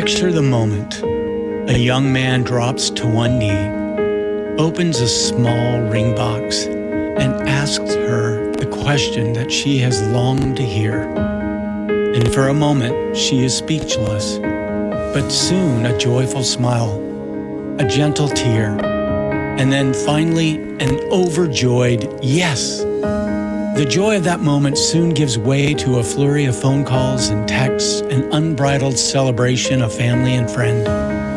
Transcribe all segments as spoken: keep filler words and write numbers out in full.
Picture the moment. A young man drops to one knee, opens a small ring box, and asks her the question that she has longed to hear. And for a moment, she is speechless, but soon a joyful smile, a gentle tear, and then finally an overjoyed yes. The joy of that moment soon gives way to a flurry of phone calls and texts and unbridled celebration of family and friend.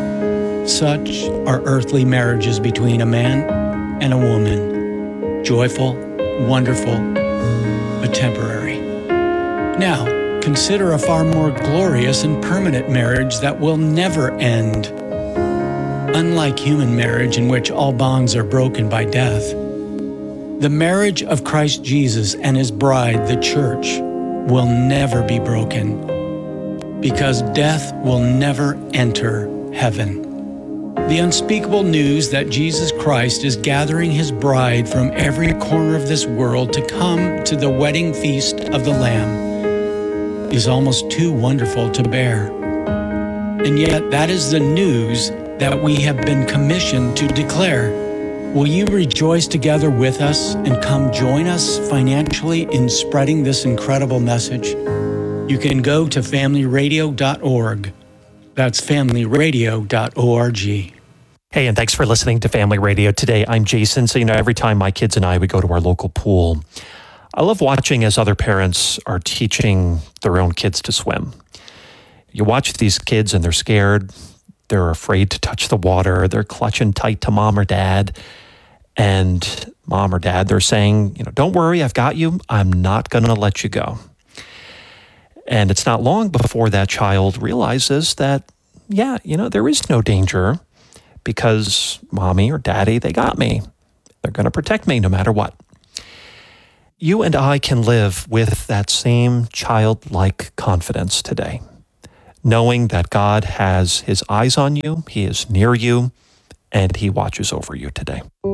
Such are earthly marriages between a man and a woman. Joyful, wonderful, but temporary. Now, consider a far more glorious and permanent marriage that will never end. Unlike human marriage, in which all bonds are broken by death, the marriage of Christ Jesus and his bride, the church, will never be broken, because death will never enter heaven. The unspeakable news that Jesus Christ is gathering his bride from every corner of this world to come to the wedding feast of the Lamb is almost too wonderful to bear. And yet that is the news that we have been commissioned to declare. Will you rejoice together with us and come join us financially in spreading this incredible message? You can go to family radio dot org. That's family radio dot org. Hey, and thanks for listening to Family Radio today. I'm Jason. So, you know, every time my kids and I would go to our local pool, I love watching as other parents are teaching their own kids to swim. You watch these kids and they're scared. They're afraid to touch the water. They're clutching tight to mom or dad. And mom or dad, they're saying, you know, don't worry, I've got you. I'm not going to let you go. And it's not long before that child realizes that, yeah, you know, there is no danger because mommy or daddy, they got me. They're going to protect me no matter what. You and I can live with that same childlike confidence today, knowing that God has his eyes on you, he is near you, and he watches over you today.